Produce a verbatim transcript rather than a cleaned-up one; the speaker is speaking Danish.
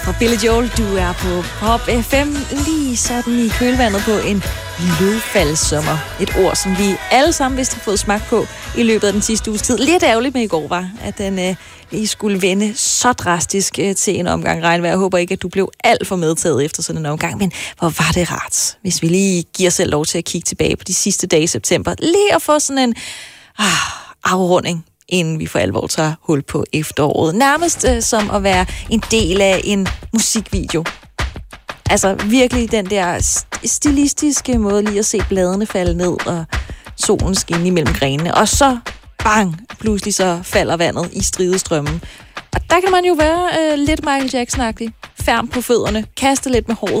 Fra Billy Joel, du er på Pop F M, lige sådan i kølvandet på en løvfaldssommer. Et ord, som vi alle sammen vist har fået smag på i løbet af den sidste uges tid. Lidt ærgerligt med i går var, at den øh, lige skulle vende så drastisk øh, til en omgang regnvejr. Jeg håber ikke, at du blev alt for medtaget efter sådan en omgang, men hvor var det rart, hvis vi lige giver os selv lov til at kigge tilbage på de sidste dage i september. Lige at få sådan en ah, afrunding, inden vi for alvor tager hul på efteråret. Nærmest øh, som at være en del af en musikvideo. Altså virkelig den der stilistiske måde lige at se bladene falde ned og solen skinne imellem grenene. Og så bang, pludselig så falder vandet i stridestrømmen. Og der kan man jo være øh, lidt Michael Jackson-agtig. Færm på fødderne, kaste lidt med håret